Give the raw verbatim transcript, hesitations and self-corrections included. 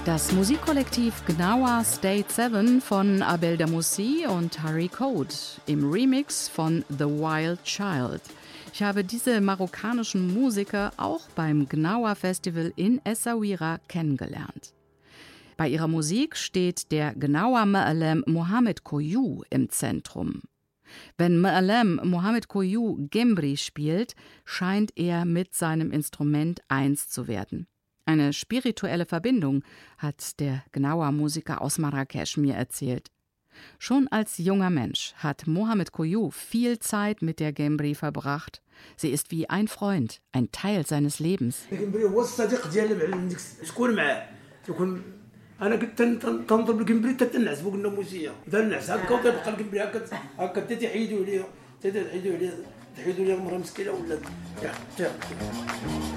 Das Musikkollektiv Gnawa State sieben von Abel Damoussi und Harry Code im Remix von The Wild Child. Ich habe diese marokkanischen Musiker auch beim Gnawa Festival in Essaouira kennengelernt. Bei ihrer Musik steht der Gnawa Ma'alem Mohamed Koyou im Zentrum. Wenn Ma'alem Mohamed Koyou Gembri spielt, scheint er mit seinem Instrument eins zu werden. Eine spirituelle Verbindung, hat der Gnawa-Musiker aus Marrakesch mir erzählt. Schon als junger Mensch hat Mohamed Koyou viel Zeit mit der Gembri verbracht. Sie ist wie ein Freund, ein Teil seines Lebens. انا كنت تنضرب الجمبري تتنعس فوق الناموسيه اذا النعس هكا وتبقى الجمبري هكا هكا تحيدوا ليه تحيدوا ليه تحيدوا ليه المره مسكينه ولا